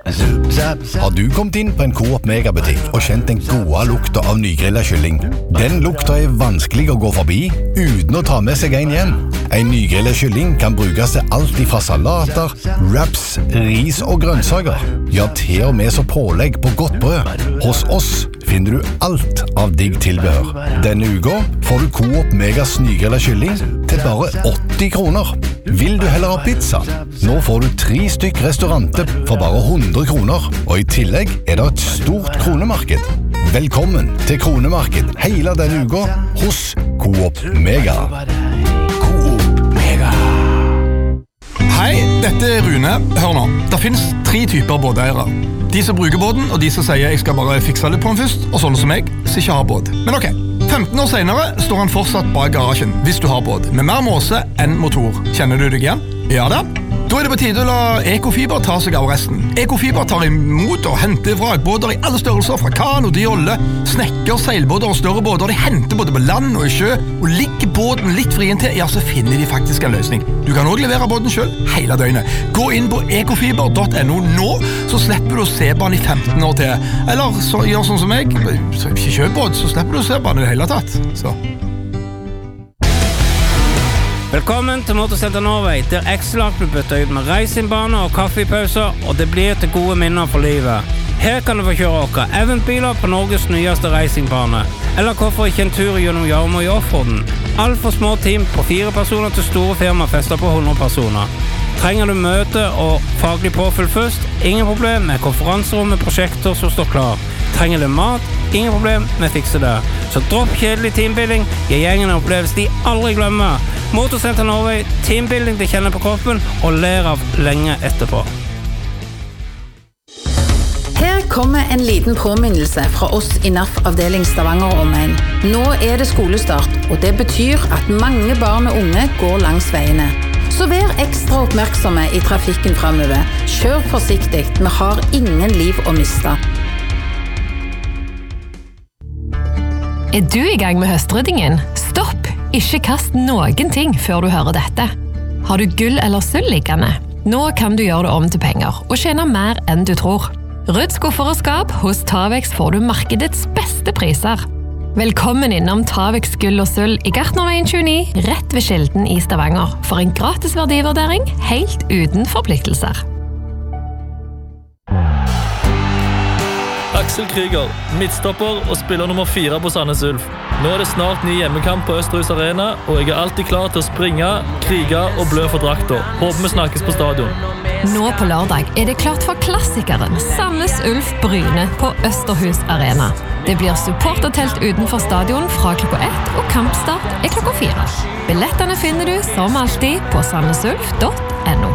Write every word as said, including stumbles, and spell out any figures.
Har du kommet inn på en Coop Mega-butikk og kjent den gode lukta av nygrillet kylling? Den lukta er vanskelig å gå forbi uten å ta med seg en hjem. En nygrillet kylling kan brukes til alt fra salater, wraps, ris og grønnsaker. Ja, til og med så pålegg på godt brød. Hos oss finner du alt av digg tilbehør. Denne uka får du Coop Megas nygrillet kylling til bare åtti kroner. Vil du heller ha pizza? Nå får du tre stykk restauranter for bare hundre kroner, og i tillegg er det et stort kronemarked. Velkommen til kronemarked hele denne uka hos Coop Mega. Coop Mega. Hei, dette er Rune. Hør nå, det finnes tre typer båteiere. De som bruker båten, og de som sier jeg skal bare fikse litt på den først, og sånne som meg, som ikke har båt. Men ok, femten år senere står han fortsatt bak garasjen, hvis du har båt, med mer måse enn motor. Kjenner du deg igjen? Ja da. Da er det på tide å la Ekofiber ta seg av resten. Ekofiber tar imot og henter vrakbåter i alle størrelser, fra kan og diolle, snekker, seilbåter og større båter. De henter både på land og i sjø, og ligger båten litt frien til, ja, så finner de faktisk en løsning. Du kan også levere båten selv, hele døgnet. Gå inn på ekofiber punktum no nå, så slipper du å se på den i femten år til. Eller så, gjør sånn som meg, så ikke kjøp båt, så slipper du å se på den i det hele tatt. Så. Velkommen til Motorsenter Norway, der X-Lark blir byttet ut med racingbaner og kaffepauser, og det blir til gode minner for livet. Her kan du få kjøre okker eventbiler på Norges nyeste racingbane, eller hvorfor ikke en tur gjennom Jarmo i offroaden. Alt for små team på fire personer til store firmafester på hundre personer. Trenger du møte og faglig påfyll først? Ingen problem med konferanserom med prosjekter som står klar. Trenger du mat? Ingen problem med å fikse det. Så dropp kjedelig teambuilding, gi gjengen en opplevelse de aldri glemmer. Motorsenter Norway, teambuilding de kjenner på kroppen og ler av lenge etterpå. Her kommer en liten påminnelse fra oss i N A F-avdeling Stavanger omegn. Nå er det skolestart, og det betyr at mange barn og unge går langs veiene. Så vær ekstra oppmerksomme i trafikken fremover. Kjør forsiktig, vi har ingen liv å miste. Er du i gang med høstryddingen? Stopp! Ikke kast noen ting før du hører dette. Har du gull eller sølv liggende? Nå kan du gjøre det om til penger, og tjene mer enn du tror. Rydd skuffer og skap, hos Tavex får du markedets beste priser. Velkommen innom Tavex gull og sølv i Gartnerveien tjueni, rett ved Skilden i Stavanger, for en gratis verdivurdering, helt uten forpliktelser. Axel Krieger, midtstopper og spiller nummer fire på Sandnes Ulf. Nå er det snart ny hjemmekamp på Østerhus Arena, og jeg er alltid klar til å springe, krige og blø for drakter. Håper vi snakkes på stadion. Nå på lørdag er det klart for klassikeren Sandnes Ulf Bryne på Østerhus Arena. Det blir supportertelt utenfor stadion fra klokka ett, og kampstart er klokka fire. Billettene finner du som alltid på sandnesulf punktum no.